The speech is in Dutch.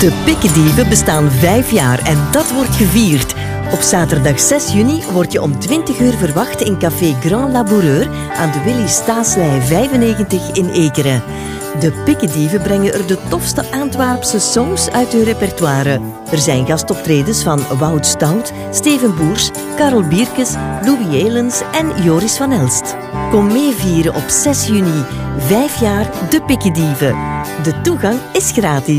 De Pikkendieven bestaan 5 jaar en dat wordt gevierd. Op zaterdag 6 juni word je om 20 uur verwacht in café Grand Laboureur aan de Willy Staaslei 95 in Ekeren. De Pikkendieven brengen er de tofste Antwerpse songs uit hun repertoire. Er zijn gastoptredens van Wout Stout, Steven Boers, Karel Bierkes, Louis Elens en Joris van Elst. Kom meevieren op 6 juni. 5 jaar de Pikkendieven. De toegang is gratis.